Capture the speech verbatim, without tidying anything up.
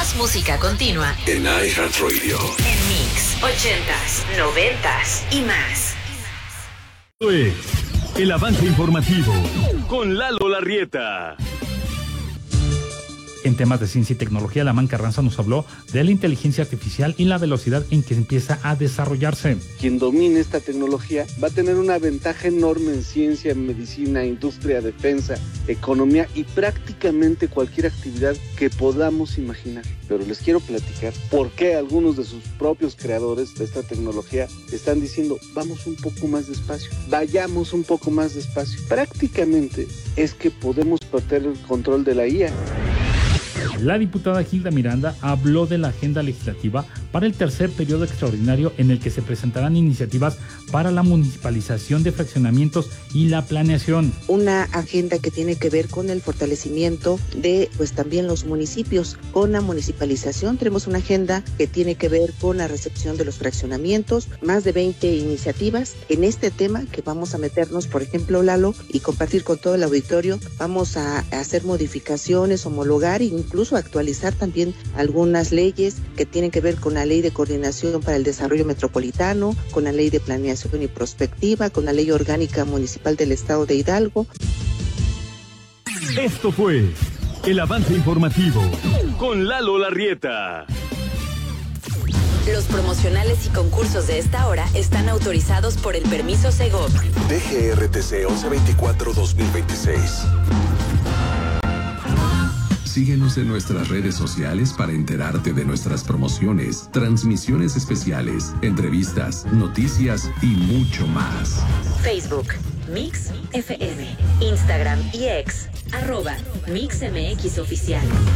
Más música continua en iHeartRadio. En Mix, ochentas, noventas y más. Esto es el avance informativo con Lalo Larrieta. En temas de ciencia y tecnología, Lamán Carranza nos habló de la inteligencia artificial y la velocidad en que empieza a desarrollarse. Quien domine esta tecnología va a tener una ventaja enorme en ciencia, medicina, industria, defensa, economía y prácticamente cualquier actividad que podamos imaginar. Pero les quiero platicar por qué algunos de sus propios creadores de esta tecnología están diciendo vamos un poco más despacio, vayamos un poco más despacio. Prácticamente es que podemos perder el control de la I A. La diputada Gilda Miranda habló de la agenda legislativa para el tercer periodo extraordinario en el que se presentarán iniciativas para la municipalización de fraccionamientos y la planeación. Una agenda que tiene que ver con el fortalecimiento de pues también los municipios. Con la municipalización tenemos una agenda que tiene que ver con la recepción de los fraccionamientos, más de veinte iniciativas en este tema que vamos a meternos, por ejemplo, Lalo, y compartir con todo el auditorio. Vamos a hacer modificaciones, homologar e incluso actualizar también algunas leyes que tienen que ver con la ley de coordinación para el desarrollo metropolitano, con la ley de planeación y prospectiva, con la ley orgánica municipal del estado de Hidalgo. Esto fue el avance informativo con Lalo Larrieta. Los promocionales y concursos de esta hora están autorizados por el permiso Segov. D G R T C once veinticuatro dos mil veintiséis. Síguenos en nuestras redes sociales para enterarte de nuestras promociones, transmisiones especiales, entrevistas, noticias y mucho más. Facebook, Mix F M, Instagram y X, arroba Mix M X Oficial.